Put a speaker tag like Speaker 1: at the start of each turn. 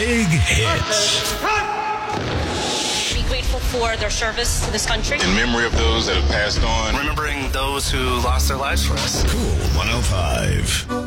Speaker 1: Big hits.
Speaker 2: Be grateful for their service to this country.
Speaker 3: In memory of those that have passed on.
Speaker 4: Remembering those who lost their lives for us.
Speaker 1: Cool 105.